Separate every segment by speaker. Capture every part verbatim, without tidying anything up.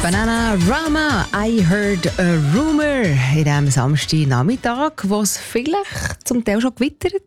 Speaker 1: Bananarama, I heard a rumor in diesem Samstagnachmittag, wo es vielleicht zum Teil schon gewittert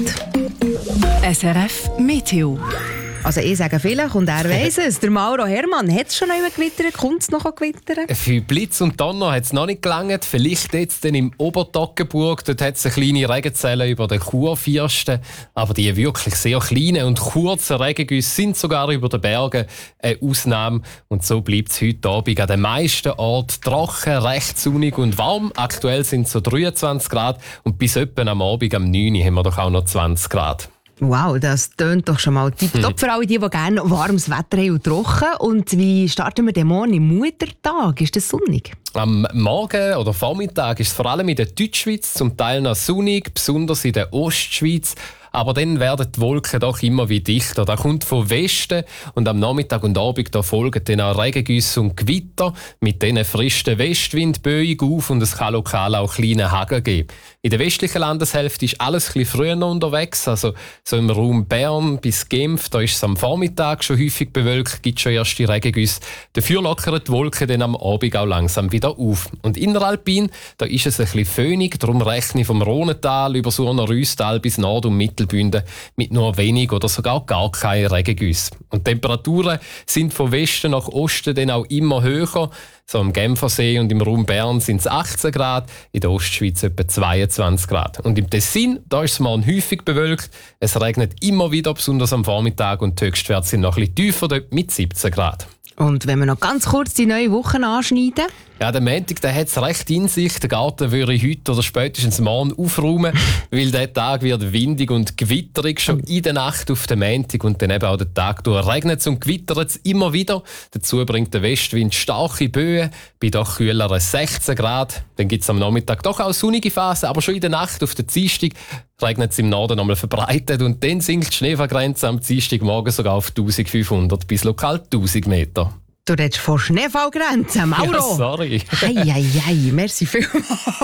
Speaker 1: hat.
Speaker 2: S R F Meteo.
Speaker 1: Also ich sage vielleicht und er weiss es. Der Mauro Hermann, hat es schon einmal gewittert? Kommt es noch an gewittern?
Speaker 3: Für Blitz und Donner hat es noch nicht gelangt. Vielleicht jetzt dann im Obertoggenburg. Dort hat es eine kleine Regenzelle über den Kurfürsten. Aber die wirklich sehr kleinen und kurzen Regengüsse sind sogar über den Bergen eine Ausnahme. Und so bleibt es heute Abend an den meisten Orten trocken, recht sonnig und warm. Aktuell sind es so dreiundzwanzig Grad. Und bis etwa am Abend, am neun Uhr, haben wir doch auch noch zwanzig Grad.
Speaker 1: Wow, das tönt doch schon mal tipptopp für alle, die, die gerne warmes Wetter haben und trocken. Und wie starten wir den morgen im Muttertag? Ist das sonnig?
Speaker 3: Am Morgen oder Vormittag ist es vor allem in der Deutschschweiz zum Teil noch sonnig, besonders in der Ostschweiz. Aber dann werden die Wolken doch immer wie dichter. Da kommt von Westen und am Nachmittag und Abend da folgen dann auch Regengüsse und Gewitter. Mit diesen frischen Westwindböen auf und es kann lokal auch kleine Hagel geben. In der westlichen Landeshälfte ist alles ein bisschen früher noch unterwegs. Also so im Raum Bern bis Genf, da ist es am Vormittag schon häufig bewölkt, gibt schon erste Regengüsse. Dafür lockern die Wolken dann am Abend auch langsam wieder auf. Und inneralpin, da ist es ein bisschen föhnig, darum rechne ich vom Rhonental über Surner Rüstal bis Nord- und Mittelbünden mit nur wenig oder sogar gar keinen Regengüsse. Und die Temperaturen sind von Westen nach Osten dann auch immer höher. So am Genfersee und im Raum Bern sind es achtzehn Grad, in der Ostschweiz etwa zweiundzwanzig Grad. Und im Tessin, da ist es morgen häufig bewölkt. Es regnet immer wieder, besonders am Vormittag, und die Höchstwerte sind noch ein bisschen tiefer, dort mit siebzehn Grad.
Speaker 1: Und wenn wir noch ganz kurz die neue Woche anschneiden?
Speaker 3: Ja, der Montag, der hat es recht in sich. Den Garten würde ich heute oder spätestens morgen aufräumen, weil der Tag wird windig und gewitterig, schon in der Nacht auf den Montag und dann eben auch den Tag durch. Regnet es und gewittert es immer wieder. Dazu bringt der Westwind starke Böen, bei doch kühleren sechzehn Grad. Dann gibt es am Nachmittag doch auch sonnige Phasen, aber schon in der Nacht auf den Dienstag regnet es im Norden nochmal verbreitet und dann sinkt die Schneefallgrenze am Dienstagmorgen sogar auf eintausendfünfhundert bis lokal tausend Meter.
Speaker 1: Du redest von Schneefallgrenzen, Mauro.
Speaker 3: Ja, sorry.
Speaker 1: Ei, ei, ei, merci vielmals.